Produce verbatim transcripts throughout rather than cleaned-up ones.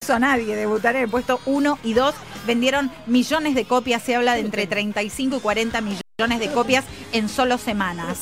hizo nadie debutar en el puesto uno y dos. Vendieron millones de copias, se habla de entre treinta y cinco y cuarenta millones de copias en solo semanas.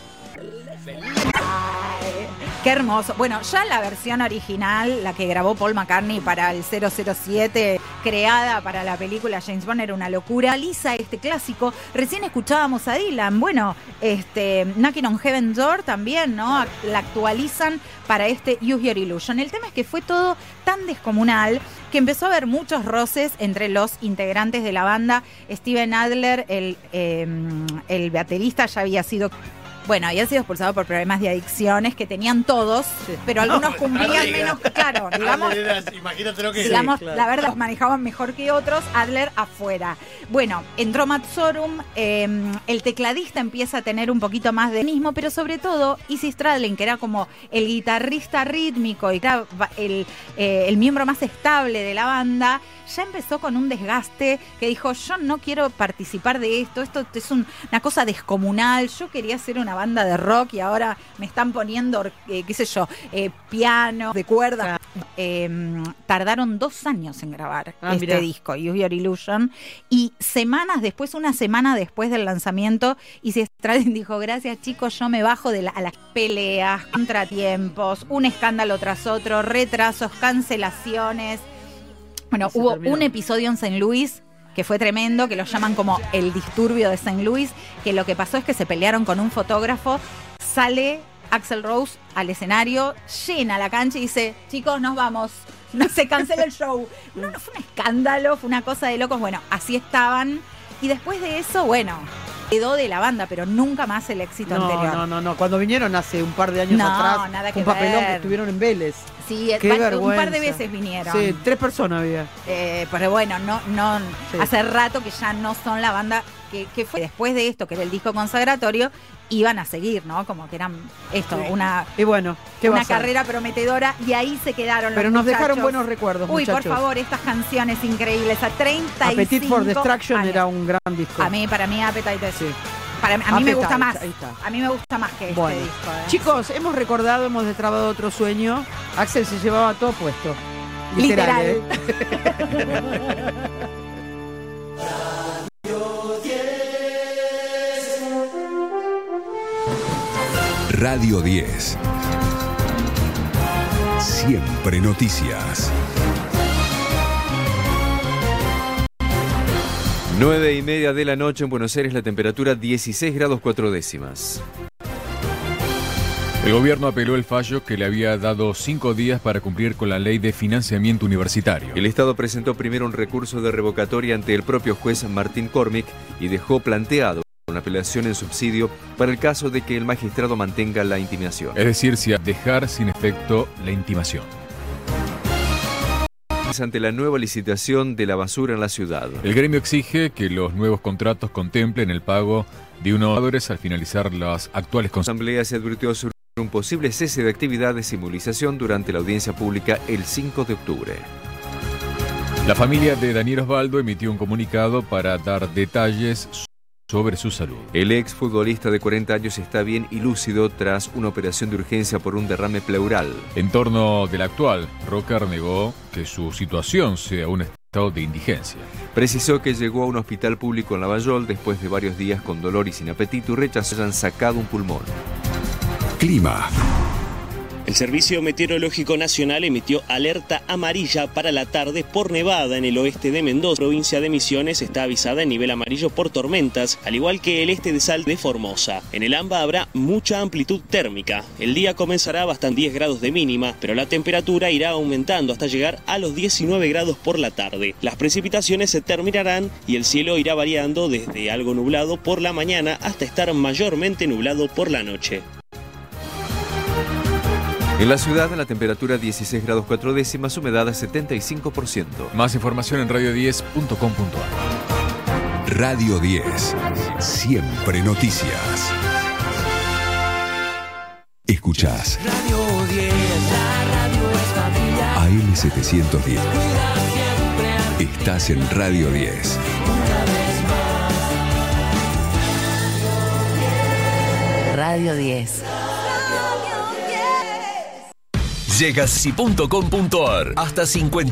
Ay, qué hermoso. Bueno, ya la versión original, la que grabó Paul McCartney para el cero cero siete, creada para la película James Bond, era una locura. Lisa, este clásico, recién escuchábamos a Dylan. Bueno, este Knocking on Heaven's Door también, ¿no? La actualizan para este Use Your Illusion. El tema es que fue todo tan descomunal que empezó a haber muchos roces entre los integrantes de la banda. Steven Adler, el, eh, el baterista, ya había sido... Bueno, había sido expulsado por problemas de adicciones que tenían todos, sí. pero algunos no, cumplían menos, claro, digamos, imagínate lo que digamos sí, claro. La verdad, los manejaban mejor que otros. Adler afuera. Bueno, entró Matt Sorum, eh, el tecladista empieza a tener un poquito más de mismo, pero sobre todo Izzy Stradlin, que era como el guitarrista rítmico y era el, eh, el miembro más estable de la banda, ya empezó con un desgaste que dijo, yo no quiero participar de esto, esto es un, una cosa descomunal, yo quería ser una banda de rock y ahora me están poniendo, eh, qué sé yo, eh, piano, de cuerda. Eh, tardaron dos años en grabar ah, este mirá. disco, Use Your Illusion, y semanas después, una semana después del lanzamiento, Izzy Stradlin dijo, gracias chicos, yo me bajo de la, a las peleas, contratiempos, un escándalo tras otro, retrasos, cancelaciones. Bueno, hubo terminó. un episodio en Saint Louis que fue tremendo, que lo llaman como el disturbio de Saint Louis, que lo que pasó es que se pelearon con un fotógrafo, sale Axl Rose al escenario, llena la cancha y dice, chicos, nos vamos, no se cancela el show. No, no fue un escándalo, fue una cosa de locos, bueno, así estaban. Y después de eso, bueno, quedó de la banda, pero nunca más el éxito no, anterior. No, no, no, cuando vinieron hace un par de años no, atrás, nada que un papelón ver. que estuvieron en Vélez. Sí, Qué un vergüenza. par de veces vinieron. Sí, tres personas había. Eh, pero bueno, no, no, sí. hace rato que ya no son la banda que, que fue después de esto, que era el disco consagratorio, iban a seguir, ¿no? Como que eran esto, sí. una, y bueno, ¿qué una carrera prometedora, y ahí se quedaron pero los nos muchachos. Dejaron buenos recuerdos, Uy, muchachos. por favor, estas canciones increíbles, a treinta y cinco Appetite for Destruction años. Era un gran disco. A mí, para mí, Appetite sí. Para, a mí Appetite, me gusta más. Ahí está. A mí me gusta más que bueno. este disco. ¿eh? Chicos, hemos recordado, hemos destrabado otro sueño. Axel se llevaba todo puesto. Literal. Literal. ¿eh? Radio diez. Siempre noticias. Nueve y media de la noche en Buenos Aires, la temperatura dieciséis grados cuatro décimas. El gobierno apeló el fallo que le había dado cinco días para cumplir con la ley de financiamiento universitario. El Estado presentó primero un recurso de revocatoria ante el propio juez Martín Cormick y dejó planteado una apelación en subsidio para el caso de que el magistrado mantenga la intimación. Es decir, si a dejar sin efecto la intimación. Ante la nueva licitación de la basura en la ciudad. El gremio exige que los nuevos contratos contemplen el pago de unos dólares al finalizar las actuales La asamblea se advirtió sobre un posible cese de actividades y movilización durante la audiencia pública el cinco de octubre. La familia de Daniel Osvaldo emitió un comunicado para dar detalles sobre su salud. El exfutbolista de cuarenta años está bien y lúcido tras una operación de urgencia por un derrame pleural. En torno del actual, Rocker negó que su situación sea un estado de indigencia. Precisó que llegó a un hospital público en Lavallol después de varios días con dolor y sin apetito y rechazó que hayan sacado un pulmón. Clima. El Servicio Meteorológico Nacional emitió alerta amarilla para la tarde por nevada en el oeste de Mendoza. La provincia de Misiones está avisada en nivel amarillo por tormentas, al igual que el este de Salta de Formosa. En el AMBA habrá mucha amplitud térmica. El día comenzará bastante diez grados de mínima, pero la temperatura irá aumentando hasta llegar a los diecinueve grados por la tarde. Las precipitaciones se terminarán y el cielo irá variando desde algo nublado por la mañana hasta estar mayormente nublado por la noche. En la ciudad, la temperatura dieciséis grados cuatro décimas, humedad setenta y cinco por ciento. Más información en radio diez punto com punto a r. Radio diez. Siempre noticias. Escuchás Radio diez, la radio es familiar. A M setecientos diez. Estás en Radio diez. Radio diez. Llega si punto com punto a r. Hasta cincuenta